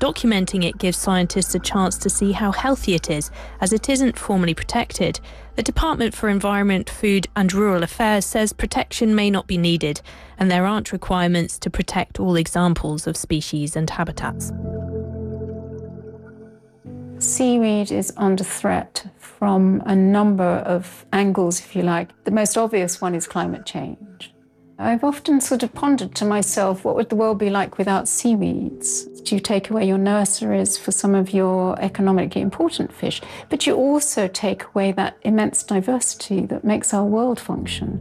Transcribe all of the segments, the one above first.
Documenting it gives scientists a chance to see how healthy it is, as it isn't formally protected. The Department for Environment, Food and Rural Affairs says protection may not be needed, and there aren't requirements to protect all examples of species and habitats. Seaweed is under threat from a number of angles, if you like. The most obvious one is climate change. I've often sort of pondered to myself, what would the world be like without seaweeds? You take away your nurseries for some of your economically important fish, but you also take away that immense diversity that makes our world function.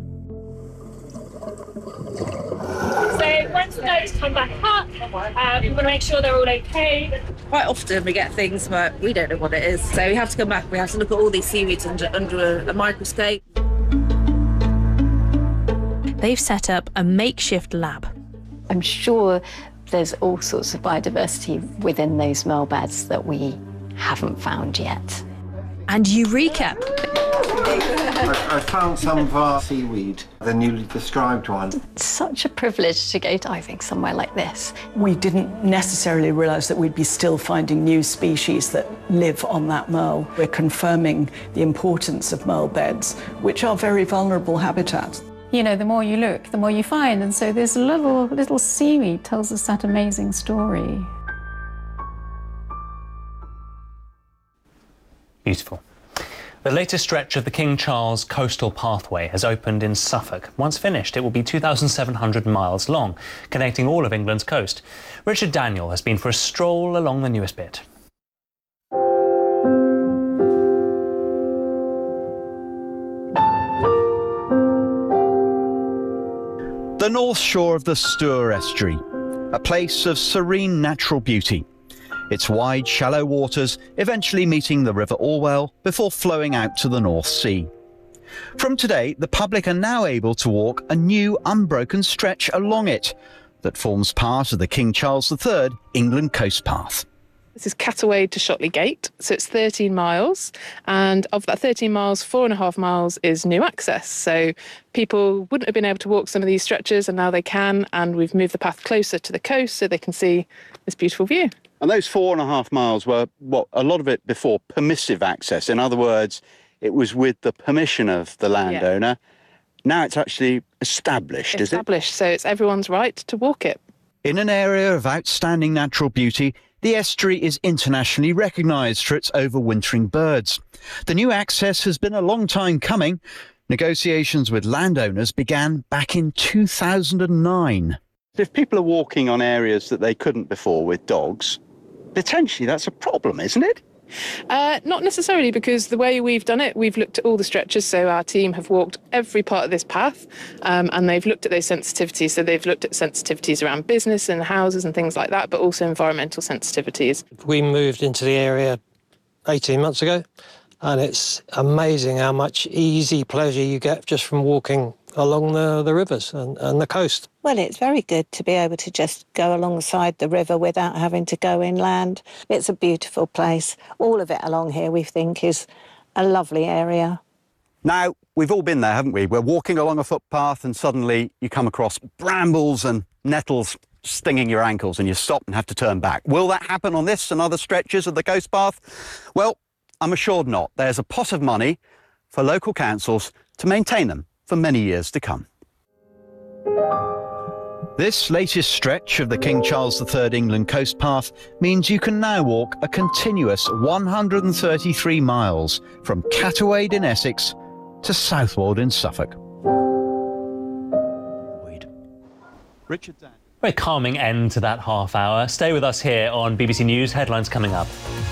So once those come back up, we want to make sure they're all okay. Quite often we get things where we don't know what it is, so we have to come back, we have to look at all these seaweeds under a microscope. They've set up a makeshift lab. I'm sure there's all sorts of biodiversity within those mearl beds that we haven't found yet. And Eureka! I found some of our seaweed, the newly described one. It's such a privilege to go diving somewhere like this. We didn't necessarily realise that we'd be still finding new species that live on that mearl. We're confirming the importance of mearl beds, which are very vulnerable habitats. You know, the more you look, the more you find, and so this little seaweed tells us that amazing story. Beautiful. The latest stretch of the King Charles Coastal Pathway has opened in Suffolk. Once finished, it will be 2,700 miles long, connecting all of England's coast. Richard Daniel has been for a stroll along the newest bit. The north shore of the Stour Estuary, a place of serene natural beauty. Its wide, shallow waters eventually meeting the River Orwell before flowing out to the North Sea. From today, the public are now able to walk a new unbroken stretch along it that forms part of the King Charles III England Coast Path. This is Cataway to Shotley Gate, so it's 13 miles, and of that 13 miles, 4.5 miles is new access. So people wouldn't have been able to walk some of these stretches, and now they can, and we've moved the path closer to the coast so they can see this beautiful view. And those 4.5 miles were, a lot of it before, permissive access. In other words, it was with the permission of the landowner. Yeah. Now it's actually established, is it? Established, so it's everyone's right to walk it. In an area of outstanding natural beauty, the estuary is internationally recognised for its overwintering birds. The new access has been a long time coming. Negotiations with landowners began back in 2009. If people are walking on areas that they couldn't before with dogs, potentially that's a problem, isn't it? Not necessarily, because the way we've done it, we've looked at all the stretches, so our team have walked every part of this path, and they've looked at those sensitivities. So they've looked at sensitivities around business and houses and things like that, but also environmental sensitivities. We moved into the area 18 months ago, and it's amazing how much easy pleasure you get just from walking along the rivers and the coast. Well, it's very good to be able to just go alongside the river without having to go inland. It's a beautiful place. All of it along here, we think, is a lovely area. Now, we've all been there, haven't we? We're walking along a footpath and suddenly you come across brambles and nettles stinging your ankles and you stop and have to turn back. Will that happen on this and other stretches of the coast path? Well, I'm assured not. There's a pot of money for local councils to maintain them for many years to come. This latest stretch of the King Charles III England Coast Path means you can now walk a continuous 133 miles from Cataway in Essex to Southwold in Suffolk. Richard Dan. Very calming end to that half hour. Stay with us here on BBC News. Headlines coming up.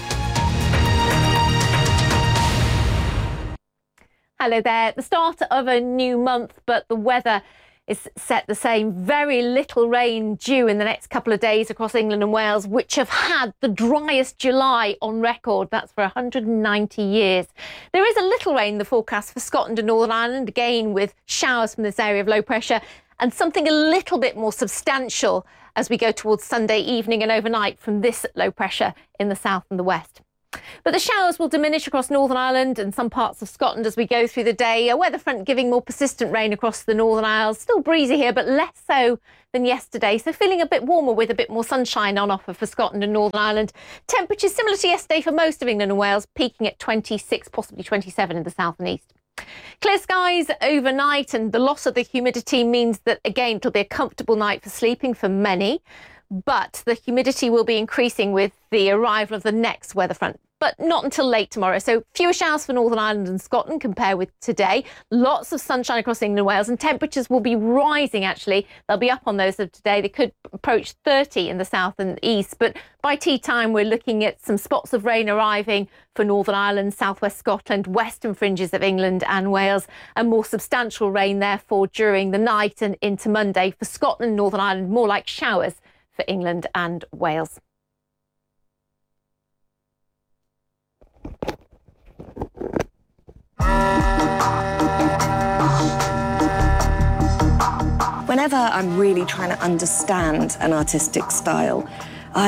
Hello there. The start of a new month, but the weather is set the same. Very little rain due in the next couple of days across England and Wales, which have had the driest July on record. That's for 190 years. There is a little rain in the forecast for Scotland and Northern Ireland, again with showers from this area of low pressure, and something a little bit more substantial as we go towards Sunday evening and overnight from this low pressure in the south and the west. But the showers will diminish across Northern Ireland and some parts of Scotland as we go through the day. A weather front giving more persistent rain across the Northern Isles. Still breezy here, but less so than yesterday. So feeling a bit warmer with a bit more sunshine on offer for Scotland and Northern Ireland. Temperatures similar to yesterday for most of England and Wales, peaking at 26, possibly 27 in the south and east. Clear skies overnight, and the loss of the humidity means that, again, it'll be a comfortable night for sleeping for many. But the humidity will be increasing with the arrival of the next weather front, but not until late tomorrow. So fewer showers for Northern Ireland and Scotland compared with today. Lots of sunshine across England and Wales, and temperatures will be rising, actually. They'll be up on those of today. They could approach 30 in the south and east, but by tea time, we're looking at some spots of rain arriving for Northern Ireland, southwest Scotland, western fringes of England and Wales, and more substantial rain, therefore, during the night and into Monday. For Scotland and Northern Ireland, more like showers for England and Wales. Whenever I'm really trying to understand an artistic style,